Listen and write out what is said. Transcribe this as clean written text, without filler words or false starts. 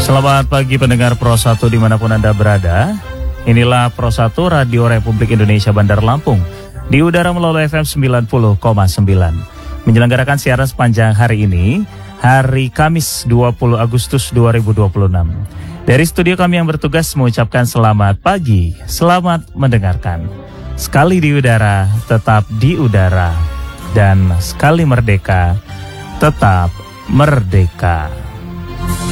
Selamat pagi pendengar Pro 1 dimanapun Anda berada. Inilah Pro 1 Radio Republik Indonesia Bandar Lampung di udara melalui FM 90,9. Menyelenggarakan siaran sepanjang hari ini, hari Kamis 20 Agustus 2026. Dari studio kami yang bertugas mengucapkan selamat pagi, selamat mendengarkan. Sekali di udara, tetap di udara. Dan sekali merdeka, tetap merdeka.